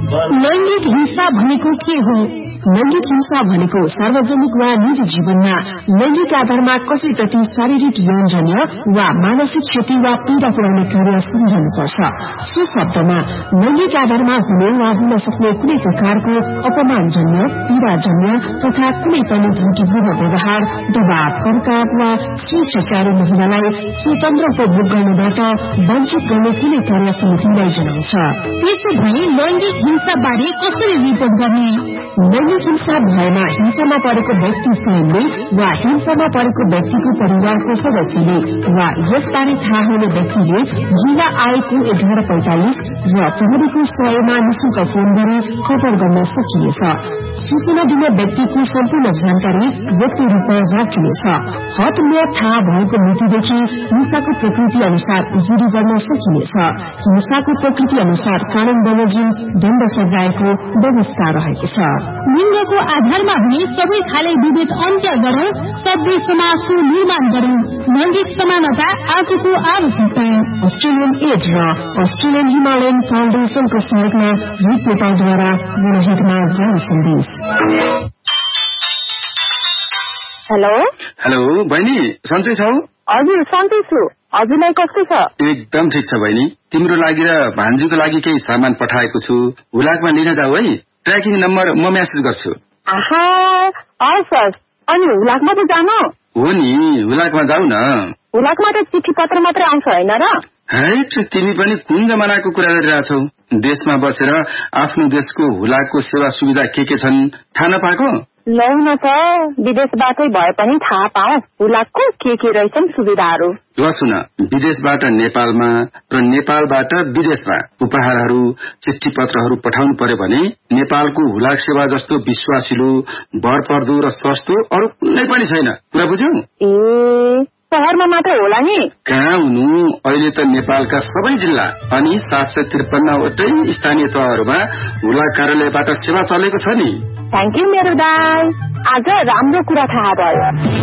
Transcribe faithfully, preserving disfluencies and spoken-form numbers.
लैंगिक हिंसा भनेको के हो? लैंगिक हिंसा भनेको सार्वजनिक वा निजी जीवनमा लैंगिक आधारमा कसैप्रति शारीरिक यौनजन्य वा मानसिक क्षति वा पीड़ा पुर्याउने कार्य सम्झनुपर्छ। सो शब्दमा लैंगिक आधारमा हुने वा हुन सक्ने कुनै प्रकारको अपमानजन्य, पीड़ाजन्य तथा कुनै पनि धम्कीपूर्ण व्यवहार, दबाव, कर्काव वा स्वेच्छाचारी महिलालाई स्वतन्त्र उपभोग गर्नबाट वञ्चित गर्ने कुनै कार्य समितिलाई जनाउँछ। त्यसो भए लैंगिक हिंसा बारे कसरी रिपोर्ट गर्ने? लैंगिक हिंसा भएमा हिंसामा परेको व्यक्ति स्वयंले वा हिंसामा परेको व्यक्तिको परिवारको सदस्यले वा यसबारे थाहा हुने व्यक्तिले जिल्ला आएको एघार पैंतालिस र प्रहरीको सयमा निशुल्क फोन गरी खबर गर्न सकिनेछ। सूचना दिने व्यक्तिको सम्पूर्ण जानकारी व्यक्ति रूपमा राखिनेछ। हदम्याद थाहा भएको मितिदेखि हिंसाको प्रकृति अनुसार जिरी गर्न सकिनेछ। हिंसाको प्रकृति अनुसार कानून बमोजिम दण्ड सजायको व्यवस्था रहेको छ। लिंगको आधारमा हुने सबै खाले विभेद अन्त्य गरौं, सभ्य समाजको निर्माण गरौं। लैंगिक समानता आजको आवश्यकता। अस्ट्रेलियन एड र अस्ट्रेलियन हिमालयन फाउन्डेशनको सहयोगमा रिपोर्टरद्वारा जनहितमा जारी सन्देश। हेलो हेलो बहिनी, सन्चै छौ? हजुर सन्चै छु। हजुरलाई कस्तो छ? एकदम ठिक छ बहिनी। तिम्रो लागि र भान्जीको लागि केही सामान पठाएको छु, हुलाकमा लिन जाऊ है। ट्र्याकिङ नम्बर म मेसेज गर्छु। आहा, हस् हस्। अनि हुलाकमा त जानु? हो नि, हुलाकमा जाऊ न। हुलाकमा त चिठी पत्र मात्रै आउँछ होइन र? हैट, तिमी पनि कुन जमानाको कुरा गरिरहेछौ? देशमा बसेर आफ्नो देशको हुलाकको सेवा सुविधा के के छन् थाहा नपाएको? लौ न त, विदेशबाटै भए पनि थाहा पाऊ हुलाकको के के रहेछन् सुविधाहरू। ल सुन, विदेशबाट नेपालमा र नेपालबाट विदेशमा उपहारहरू, चिठी पत्रहरू पठाउनु पर्यो भने नेपालको हुलाक सेवा जस्तो विश्वासिलो, भरपर्दो र सस्तो अरू कुनै पनि छैन। कुरा बुझ्यौ? ए, शहरमा मात्र होला नि? कहाँ हुनु, अहिले त नेपालका सबै जिल्ला अनि सात सय त्रिपन्नवटै स्थानीय तहहरूमा हुलाक कार्यालयबाट सेवा चलेको छ नि। थ्याङ्क यू मेरो दाइ, आज राम्रो कुरा थाहा भयो।